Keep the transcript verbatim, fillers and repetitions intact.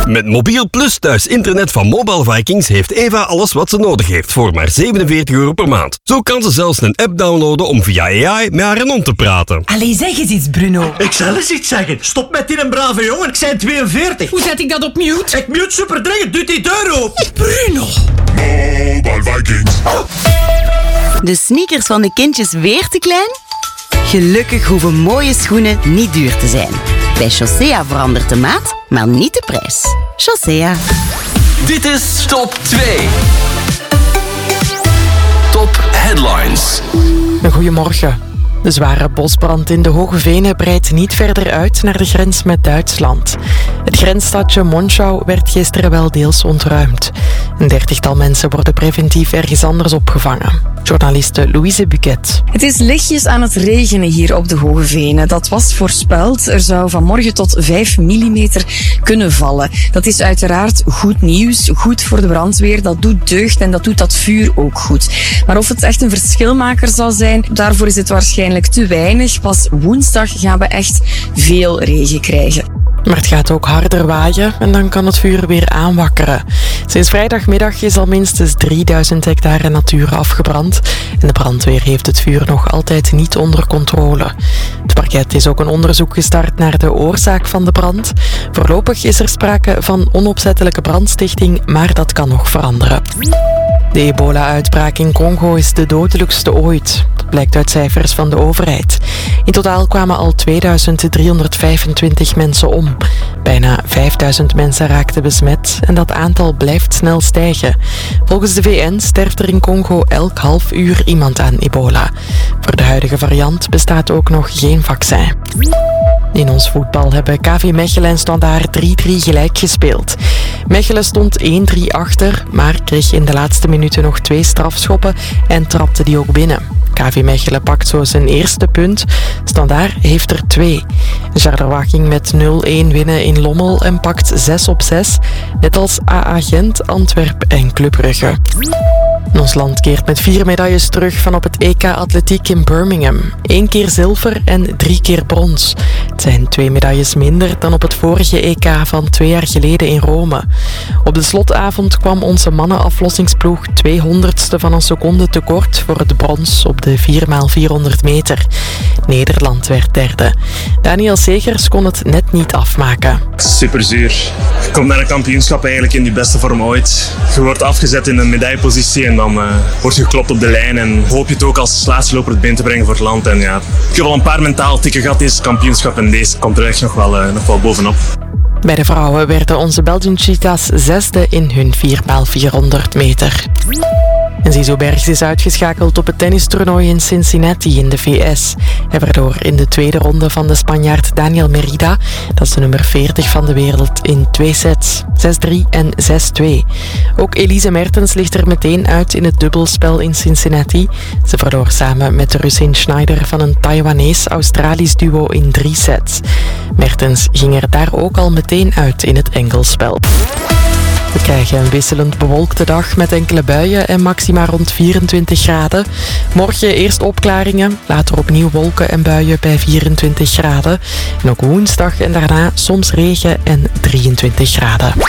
Met Mobiel Plus thuis internet van Mobile Vikings heeft Eva alles wat ze nodig heeft voor maar zevenenveertig euro per maand. Zo kan ze zelfs een app downloaden om via A I met haar en hond te praten. Allee, zeg eens iets, Bruno. Ik zal eens iets zeggen. Stop met die een brave jongen, ik zijn tweeënveertig. Hoe zet ik dat op mute? Ik mute super dringend, doe die deur open. Bruno. Mobile Vikings. De sneakers van de kindjes weer te klein? Gelukkig hoeven mooie schoenen niet duur te zijn. Bij Chaussea verandert de maat, maar niet de prijs. Chaussea. Dit is Top twee. Top Headlines. Goedemorgen. De zware bosbrand in de Hoge Venen breidt niet verder uit naar de grens met Duitsland. Het grensstadje Monschau werd gisteren wel deels ontruimd. Een dertigtal mensen worden preventief ergens anders opgevangen. Journaliste Louise Buquet. Het is lichtjes aan het regenen hier op de Hoge Venen. Dat was voorspeld. Er zou vanmorgen tot vijf millimeter kunnen vallen. Dat is uiteraard goed nieuws. Goed voor de brandweer. Dat doet deugd en dat doet dat vuur ook goed. Maar of het echt een verschilmaker zal zijn, daarvoor is het waarschijnlijk te weinig. Pas woensdag gaan we echt veel regen krijgen. Maar het gaat ook harder waaien en dan kan het vuur weer aanwakkeren. Sinds vrijdagmiddag is al minstens drieduizend hectare natuur afgebrand. En de brandweer heeft het vuur nog altijd niet onder controle. Het parket is ook een onderzoek gestart naar de oorzaak van de brand. Voorlopig is er sprake van onopzettelijke brandstichting, maar dat kan nog veranderen. De ebola-uitbraak in Congo is de dodelijkste ooit. Dat blijkt uit cijfers van de overheid. In totaal kwamen al tweeduizend driehonderdvijfentwintig mensen om. Bijna vijfduizend mensen raakten besmet en dat aantal blijft snel stijgen. Volgens de V N sterft er in Congo elk half uur iemand aan ebola. Voor de huidige variant bestaat ook nog geen vaccin. In ons voetbal hebben K V Mechelen en Standaard drie drie gelijk gespeeld. Mechelen stond één drie achter, maar kreeg in de laatste minuten nog twee strafschoppen en trapte die ook binnen. K V Mechelen pakt zo zijn eerste punt. Standaard heeft er twee. Charleroi ging met nul-één winnen in Lommel en pakt zes op zes. Net als A A Gent, Antwerpen en Club Brugge. Ons land keert met vier medailles terug van op het E K Atletiek in Birmingham. Eén keer zilver en drie keer brons. Het zijn twee medailles minder dan op het vorige E K van twee jaar geleden in Rome. Op de slotavond kwam onze mannenaflossingsploeg tweehonderdste van een seconde tekort voor het brons op de vier bij vierhonderd meter. Nederland werd derde. Daniel Segers kon het net niet afmaken. Superzuur. Je komt naar een kampioenschap eigenlijk in je beste vorm ooit. Je wordt afgezet in een medaillepositie en dan uh, word je geklopt op de lijn en hoop je het ook als laatste loper het been te brengen voor het land. En ja, ik heb al een paar mentaal tikken gehad deze kampioenschap en deze komt er echt nog wel, uh, nog wel bovenop. Bij de vrouwen werden onze Belgian Cheetahs zesde in hun vier bij vierhonderd meter. En Zizou Bergs is uitgeschakeld op het tennistoernooi in Cincinnati in de V S. Hij verloor in de tweede ronde van de Spanjaard Daniel Merida, dat is de nummer veertig van de wereld, in twee sets. zes drie en zes twee. Ook Elise Mertens ligt er meteen uit in het dubbelspel in Cincinnati. Ze verloor samen met de Russin Schneider van een Taiwanees-Australisch duo in drie sets. Mertens ging er daar ook al meteen uit in het enkelspel. We krijgen een wisselend bewolkte dag met enkele buien en maxima rond vierentwintig graden. Morgen eerst opklaringen, later opnieuw wolken en buien bij vierentwintig graden. En ook woensdag en daarna soms regen en drieëntwintig graden.